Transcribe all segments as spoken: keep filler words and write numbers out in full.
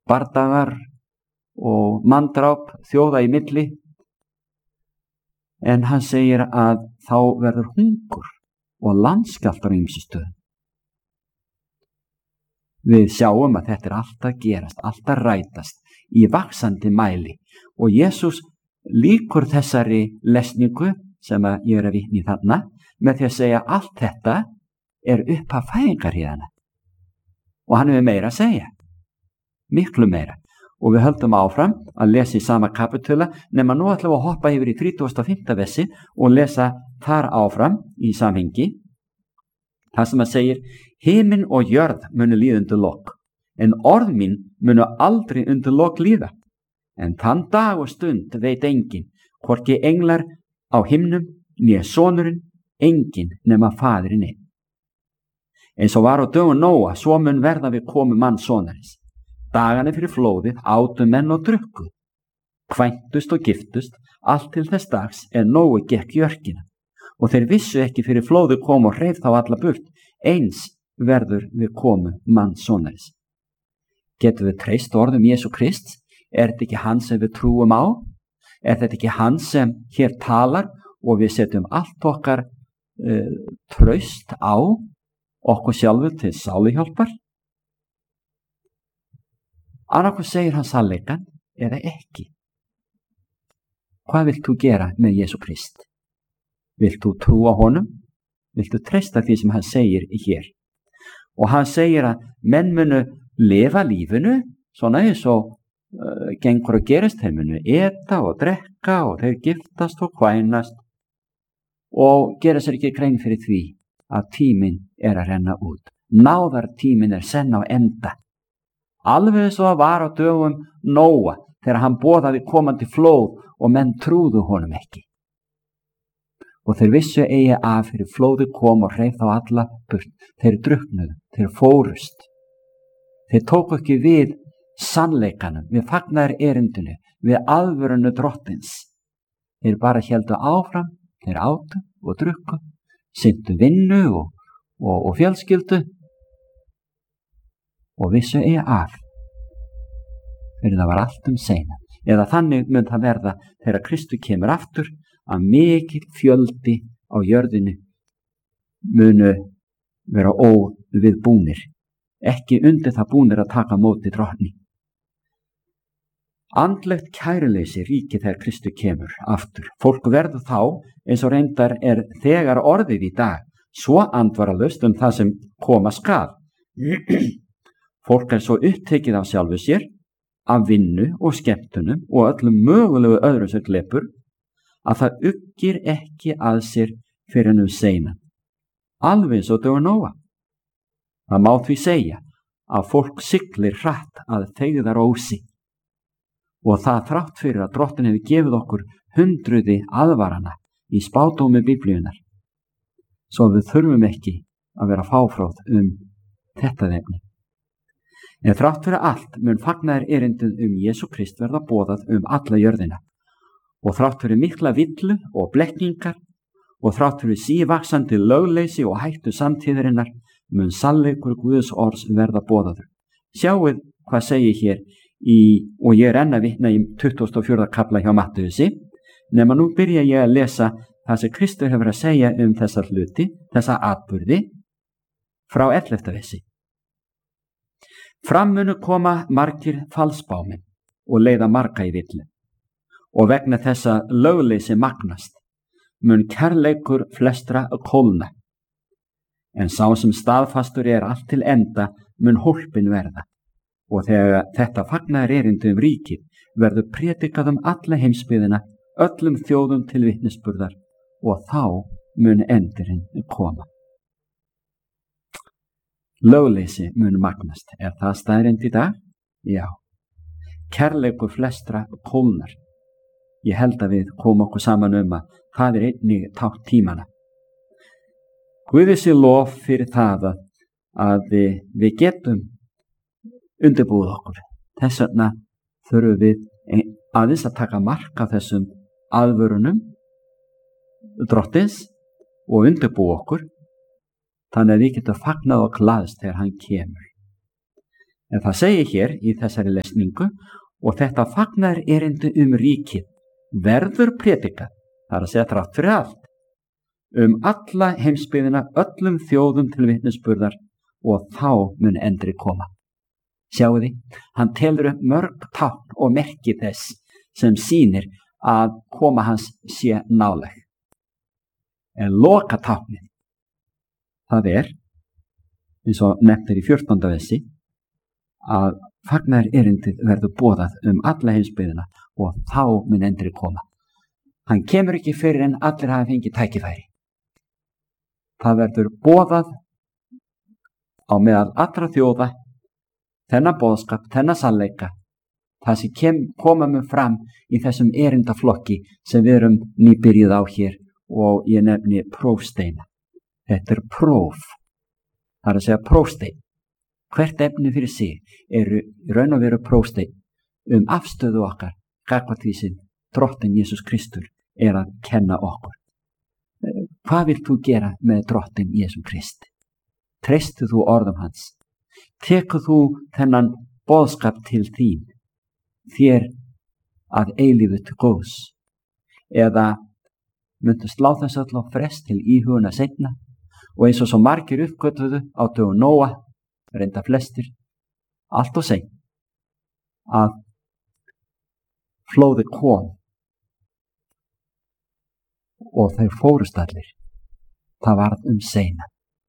bardagar og manndráp þjóða í milli, en hann segir að þá verður hungur og landskjálftar á ýmsum stöðum. Við sjáum að þetta er alltaf gerast, alltaf rætast í vaxandi mæli og Jesús líkur þessari lesningu sem að ég er að vitna í þarna með því að segja allt þetta er upphaf fæðingarhríðanna og hann hefur meira að segja, miklu meira. Og við höldum áfram að lesa í sama kapitula nema nú ætlum við að hoppa yfir í þrítugasta og fimmta versi og lesa þar áfram í samhengi. Það sem að segir, himinn og jörð munu líða undir lok, en orð mín munu aldrei undir lok líða. En þann dag og stund veit enginn, hvorki englar á himnum, né sonurinn, enginn nema faðirinn einn. Eins og var á dögum Nóa, svo mun verða við komu mannssonarins. Dagana fyrir flóðið átu menn og drukku, kvæntust og giftust, allt til þess dags er Nói gekk í örkina. Og þeir vissu ekki fyrir flóðið kom og hreif þá alla burt, eins verður við komu mannssonarins. Getum við treyst orðum Jesú Krist? Er þetta ekki hann sem við trúum á? Er þetta ekki hann sem hér talar og við setjum allt okkar uh, traust á okkur sjálfur til sáluhjálpar? Annarkoð segir hann sannleikann eða ekki. Hvað vilt þú gera með Jesú Krist? Vilt þú trúa honum? Vilt þú treysta því sem hann segir hér? Og hann segir að menn munu lifa lífinu, svona eins og uh, gengur að gerast, þeir munu eta og drekka og þeir giftast og kvænast og gera sér ekki grein fyrir því að tíminn er að renna út. Náðar tíminn er senn á enda. Alveg eins og það var á dögum Nóa þegar hann boðaði komandi flóð og menn trúðu honum ekki. Og þeir vissu eigi að fyrir flóði kom og hreif þá alla burt. Þeir druknuðu, þeir fórust. Þeir tóku ekki við sannleikanum, við fagnaðar erindinu, við alvörunu drottins. Þeir bara héldu áfram, þeir átu og drukku, sinntu vinnu og, og, og fjölskyldu og vissu eigi af. Fyrir það var allt um seina. Eða þannig mun það verða þegar Kristur kemur aftur að mikill fjöldi á jörðinu munu vera óviðbúnir, ekki undir það búnir að taka móti drottni. Andlegt kæruleysi ríki þegar Kristur kemur aftur. Fólk verður þá, eins og reyndar er þegar orðið í dag, svo andvaralaust um það sem koma skal. Fólk er svo upptekið af sjálfu sér, af vinnu og skemmtunum og öllum mögulegu öðrum sem glepur, að það uggir ekki að sér fyrir nú seina. Alveg eins og dögum Nóa. Það má því segja að fólk siglir hratt að feigðar ósi og það þrátt fyrir að drottin hefur gefið okkur hundruði aðvarana í spádómi Biblíunar. Svo við þurfum ekki að vera fáfróð um þetta efni. En þrátt fyrir allt mun fagnaðar erindið um Jesú Krist verða boðað um alla jörðina. Og þrátt fyrir mikla villu og blekkingar og þrátt fyrir sívaxandi lögleysi og hættu samtíðarinnar mun sannleikur Guðs orðs verða boðaður. Sjáuð hvað segir hér í, og ég er enn að vitna í tuttugasta og fjórða kafla hjá Mattheusi, nema nú byrja ég að lesa það sem Kristur hefur að segja um þessa hluti, þessa atburði, frá ellefta versi. Fram munu koma margir falsbámenn og leiða marga í villu. Og vegna þessa lögleysi magnast, mun kærleikur flestra kólna. En sá sem staðfastur er allt til enda mun hólpin verða. Og þegar þetta fagnaðar erindi um ríkið verður prédikað um alla heimsbyggðina, öllum þjóðum til vitnisburðar, og þá mun endurinn koma. Lögleysi mun magnast. Er það staðreynd í dag? Já. Kærleikur flestra kólnar. Ég held að við komum okkur saman um að það er einnig tátt tímana. Guði sé lof fyrir það að, að við, við getum undirbúið okkur. Þess vegna þurfum við aðeins að taka mark af þessum aðvörunum drottins og undirbúið okkur, þannig að við getum fagnað og glaðst þegar hann kemur. En það segir hér í þessari lesningu, og þetta fagnar erindi um ríkið verður predikað, það er að segja þrátt fyrir allt, um alla heimsbyggðina, öllum þjóðum til vitnisburðar, og þá mun endri koma. Sjáu því, hann telur upp mörg tákn og merki þess sem sýnir að koma hans sé nálæg. En loka táknið, það er, eins og nefnir í fjórtánda versi, að fagnar erindið verður boðað um alla heimsbyggðina og þá mun endri koma. Hann kemur ekki fyrir en allir hafa fengið tækifæri. Það verður boðað á meðal allra þjóða, þennan boðskap, þennan sannleika, það sem kem, koma með fram í þessum erindaflokki sem við erum nýbyrjuð á hér og ég nefni prófsteina. Þetta er próf, það er að segja prófstein. Hvert efni fyrir sig eru raun og veru prófstein um afstöðu okkar, gagnvart því sem Drottinn Jesús Kristur er að kenna okkur. Hvað vilt þú gera með Drottinn Jesús Krist? Treystu þú orðum hans? Tekur þú þennan boðskap til þín, þér að eilífu til góðs? Eða myndu slá þess öll á frest til íhuguna seinna, og eins og svo margir uppgötvuðu á dögum Nóa, reynda flestir, allt og seint, að flóði kom og þeir fórust allir. Það varð um seina.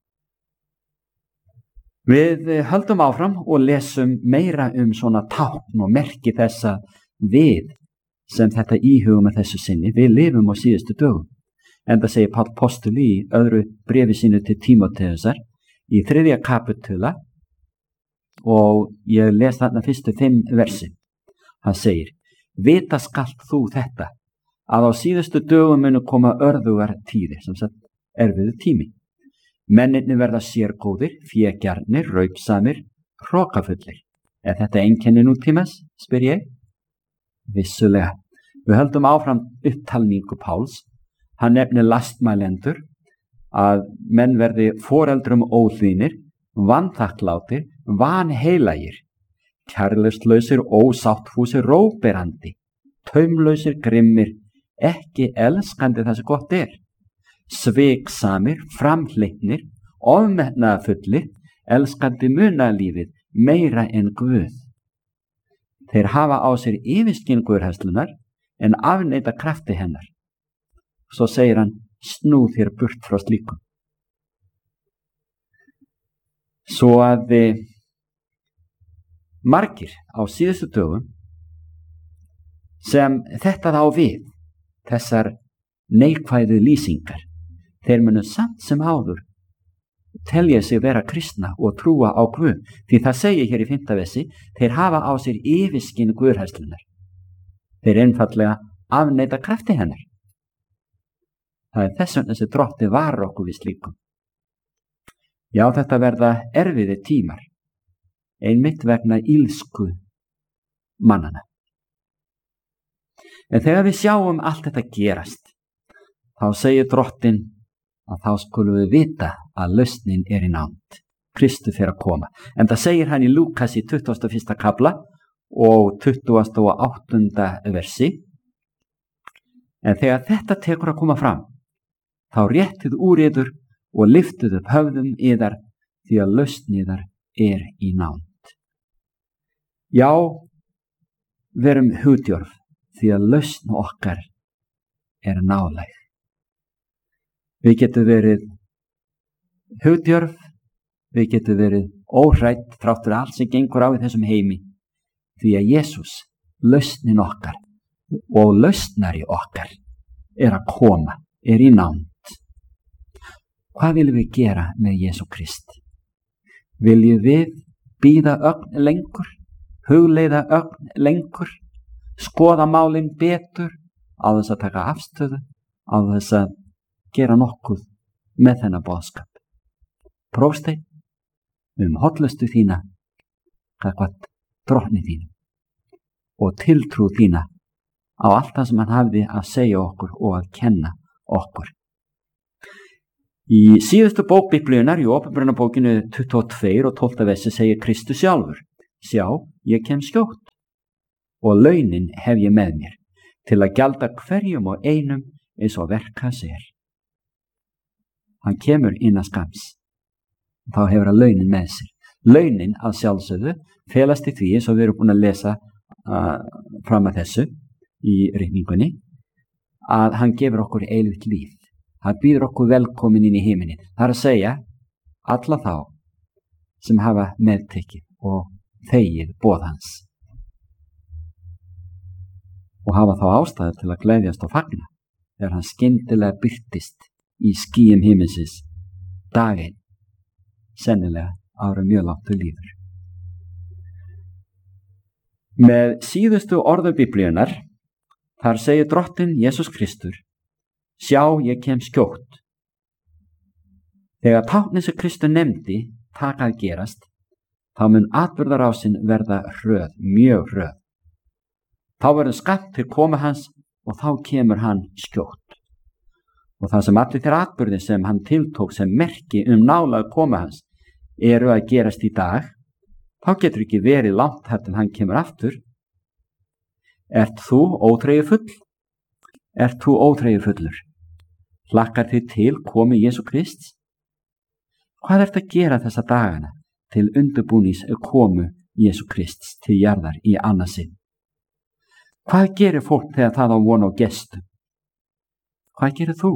Við höldum áfram og lesum meira um svona tákn og merki þessa við sem þetta íhugum með þessu sinni. Við lifum á síðustu dögum. En það segir Páll postuli í öðru bréfi sínu til Tímóteusar í þriðja kapitula og ég les þarna fyrstu fimm versin. Hann segir, vita skalt þú þetta, að á síðustu dögum munu koma örðugar tíðir, sem sagt erfiðu tími. Mennirnir verða sérgóðir, fégjarnir, raupsamir, hrokafullir. Er þetta einkenni nútímas, spyr ég? Vissulega. Við höldum áfram upptalningu Páls. Hann nefnir lastmælendur, að menn verði foreldrum óhlýnir, vanþakklátir, vanheilagir, kærleystlausir, ósáttfúsir, róberandi, taumlausir, grimmir, ekki elskandi það sem gott er, sviksamir, framhleypnir, ofmetnaðarfullir, elskandi munalífið meira en Guð. Þeir hafa á sér yfirskyn guðhræðslunnar en afneita krafti hennar. Svo segir hann, snú þér burt frá slíkum. Svo að e, margir á síðustu dögum sem þetta þá við, þessar neikvæðu lýsingar, þeir munu samt sem áður telja sig vera kristna og trúa á Guð, því það segir hér í fimmta versi, þeir hafa á sér yfirskyn guðhræðslunnar. Þeir einfaldlega afneita krafti hennar. Það er þess vegna sem Drottinn varar okkur við slíkum. Já, þetta verða erfiðir tímar, einmitt vegna ílsku mannana. En þegar við sjáum allt þetta gerast, þá segir Drottinn að þá skulum við vita að lausnin er í nánd. Kristur fer að koma. En það segir hann í Lúkas í tuttugasta og fyrsta kafla og tuttugasta og áttunda versi. En þegar þetta tekur að koma fram, þá réttið úr yður og lyftið upp höfðum yðar, því að lausn yðar er í nánd. Já, verum hugdjörf, því að lausn okkar er nálæg. Við getum verið hugdjörf, við getum verið óhrædd þráttur allt sem gengur á í þessum heimi, því að Jesús, lausnin okkar og lausnari okkar, er að koma, er í nánd. Hvað viljum við gera með Jesú Krist? Viljum við bíða ögn lengur, hugleiða ögn lengur, skoða málin betur, á þess að taka afstöðu, á þess að gera nokkuð með þennan boðskap? Prófsteinn um hollustu þína, gagnvart Drottni þínu og tiltrú þína á allt það sem hann hafði að segja okkur og að kenna okkur. Í síðustu bók Biblíunnar, í Opinberunarbókinu tuttugu og tvö og tólfta versi, segir Kristus sjálfur, sjá, ég kem skjótt og launin hef ég með mér til að gjalda hverjum og einum eins og verk hans er. Hann kemur innan skams. Þá hefur hann launin með sér. Launin að sjálfsögðu felast í því, eins og við erum búin að lesa uh, fram að þessu í ritningunni, að hann gefur okkur eilíft líf. Hann býður okkur velkomin inn í himinin. Það er að segja alla þá sem hafa meðtekið og þegið boð hans og hafa þá ástæðu til að gleðjast og fagna þegar hann skyndilega birtist í skýjum himinsins daginn, sennilega ára mjög langt til líður. Með síðustu orðu Biblíunar þar segir drottinn Jesús Kristur: sjá, ég kem skjótt. Þegar táknin sem Kristur nefndi taka að gerast, þá mun atburðarásin verða hröð, mjög hröð. Þá verður skammt til komu hans og þá kemur hann skjótt. Og það sem allir þeir atburði sem hann tiltók sem merki um nálæg komu hans eru að gerast í dag, þá getur ekki verið langt þar til hann kemur aftur. Ert þú óþreyjufull? Ert þú óþreyjufullur? Hlakkar þið til komu Jesú Krists? Hvað ert að gera þessa dagana til undirbúnings komu Jesú Krists til jarðar í annað sinn? Hvað gerir fólk þegar það á von á gestum? Hvað gerir þú?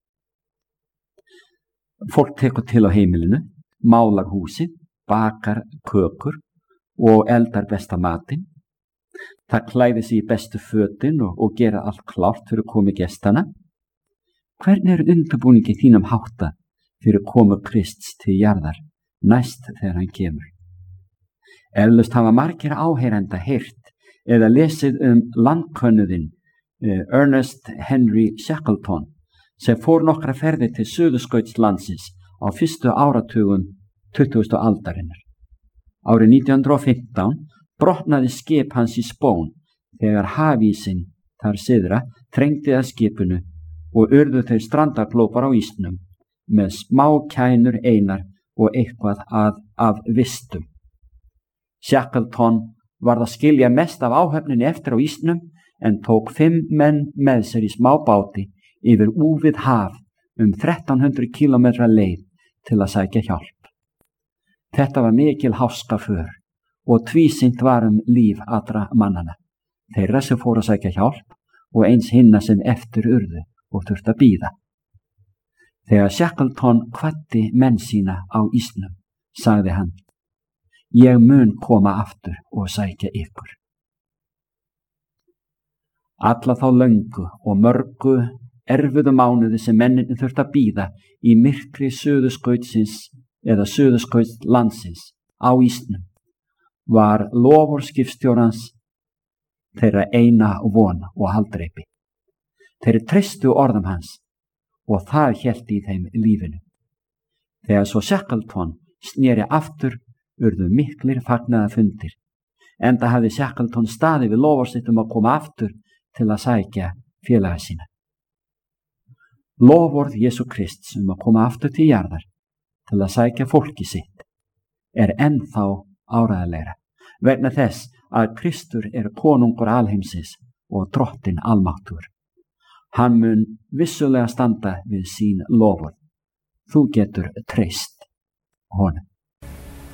Fólk tekur til á heimilinu, málar húsið, bakar kökur og eldar besta matinn. Það klæðir sig í bestu fötin og, og gera allt klárt fyrir komu gestana. Hvernig er undirbúningi þínum háttað fyrir komu Krists til jarðar næst þegar hann kemur? Eflaust hafa margir áheyrenda heyrt eða lesið um landkönnuðinn uh, Ernest Henry Shackleton sem fór nokkra ferðir til Suðurskautslandsins á fyrstu áratugum tuttugustu aldarinnar. Árið nítján hundruð og fimmtán brotnaði skip hans í spón þegar hafísinn þar syðra þrengdi að skipinu og urðu þau strandaglópar á ísnum með smá kænur einar og eitthvað að, af vistum. Shackleton varð að skilja mest af áhöfninni eftir á ísnum en tók fimm menn með sér í smá báti yfir úfið haf um þrettán hundruð kílómetra leið til að sækja hjálp. Þetta var mikil háskaför og tvísýnt var um líf allra mannana, þeirra sem fóru að sækja hjálp og eins hinna sem eftir urðu og þurfti að bíða. Þegar Shackleton kvaddi menn sína á ísnum, sagði hann: ég mun koma aftur og sækja ykkur. Alla þá löngu og mörgu erfiðu mánuði sem mennin þurfti að bíða í myrkri Suðurskautsins eða Suðurskautslandsins á ísnum var lofur skipstjórans þeirra eina von og haldreipi. Þeir treystu orðum hans og það hélt í þeim lífinu. Þegar svo Shackleton sneri aftur urðu miklir fagnaðarfundir, enda hafði Shackleton staðið við loforð sitt um að koma aftur til að sækja félaga sína. Loforð Jesú Krists um að koma aftur til jarðar til að sækja fólki sitt er ennþá áreiðanlegra vegna þess að Kristur er konungur alheimsins og drottinn almáttugur. Hann mun vissulega standa við sín loforð. Þú getur treyst honum.